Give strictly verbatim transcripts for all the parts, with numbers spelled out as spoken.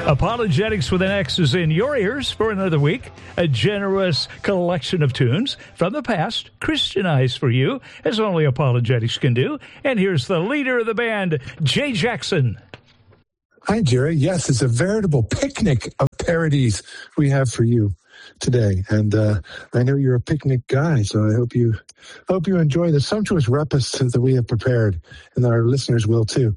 Apologetics with an X is in your ears for another week. A generous collection of tunes from the past, Christianized for you, as only Apologetics can do. And here's the leader of the band, Jay Jackson. Hi, Jerry. Yes, it's a veritable picnic of parodies we have for you today. And uh, I know you're a picnic guy, so I hope you hope you enjoy the sumptuous repast that we have prepared, and that our listeners will too.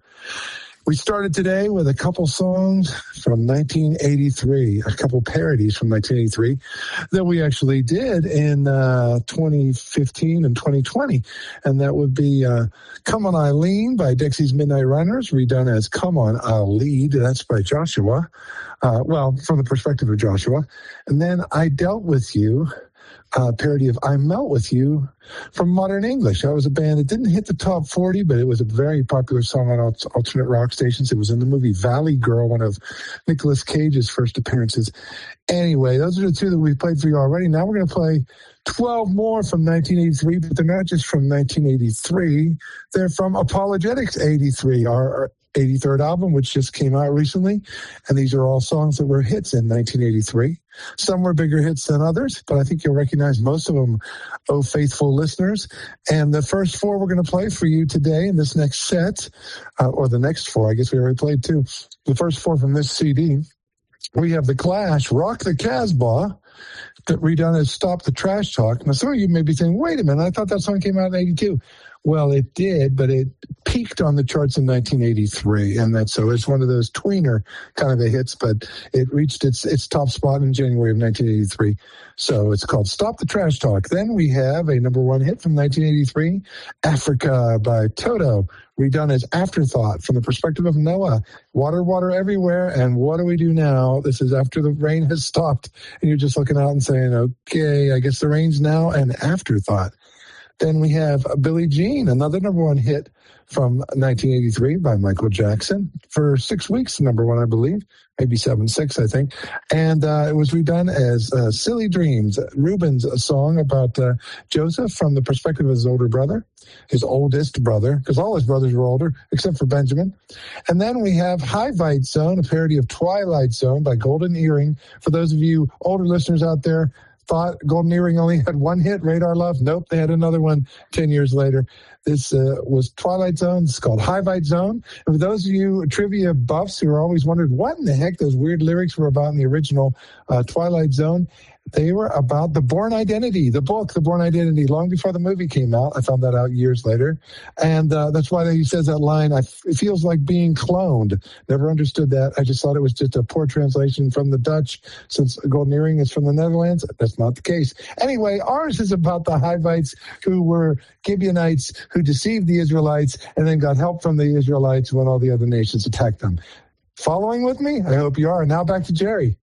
We started today with a couple songs from nineteen eighty-three, a couple parodies from nineteen eighty-three that we actually did in uh, twenty fifteen and twenty twenty. And that would be uh, Come On Eileen by Dixie's Midnight Runners, redone as Come On I'll Lead. That's by Joshua. Uh, well, from the perspective of Joshua. And then I Dealt With You, Uh, parody of I Melt With You from Modern English. That was a band that didn't hit the top forty, but it was a very popular song on alternate rock stations. It was in the movie Valley Girl, one of Nicolas Cage's first appearances. Anyway, those are the two that we played for you already. Now we're going to play twelve more from nineteen eighty-three, but they're not just from nineteen eighty-three. They're from Apologetics eighty-three, our eighty-third album, which just came out recently. And these are all songs that were hits in nineteen eighty-three. Some were bigger hits than others, but I think you'll recognize most of them, oh faithful listeners. And the first four we're going to play for you today in this next set, uh, or the next four, I guess we already played two. The first four from this C D, we have The Clash, Rock the Casbah, redone as Stop the Trash Talk. Now, some of you may be saying, wait a minute, I thought that song came out in eighty-two. Well, it did, but it peaked on the charts in nineteen eighty-three, and that's so it's one of those tweener kind of a hits, but it reached its its top spot in January of nineteen eighty-three. So it's called Stop the Trash Talk. Then we have a number one hit from nineteen eighty-three, Africa by Toto, redone as Afterthought from the perspective of Noah. Water, water everywhere, and what do we do now? This is after the rain has stopped, and you're just looking out and saying, okay, I guess the rain's now an afterthought. Then we have Billie Jean, another number one hit from nineteen eighty-three by Michael Jackson. For six weeks, number one, I believe. Maybe seven, six, I think. And uh, it was redone as uh, Silly Dreams, Reuben's a song about uh, Joseph from the perspective of his older brother, his oldest brother, because all his brothers were older, except for Benjamin. And then we have Hivite Zone, a parody of Twilight Zone by Golden Earring. For those of you older listeners out there, thought Golden Earring only had one hit, Radar Love. Nope, they had another one ten years later. This uh, was Twilight Zone. It's called Hivite Zone. And for those of you trivia buffs who are always wondered what in the heck those weird lyrics were about in the original uh, Twilight Zone, they were about The Bourne Identity, the book, The Bourne Identity, long before the movie came out. I found that out years later. And uh, that's why he says that line, I f- it feels like being cloned. Never understood that. I just thought it was just a poor translation from the Dutch, since Golden Earring is from the Netherlands. That's not the case. Anyway, ours is about the Hivites who were Gibeonites who deceived the Israelites and then got help from the Israelites when all the other nations attacked them. Following with me? I hope you are. Now back to Jerry.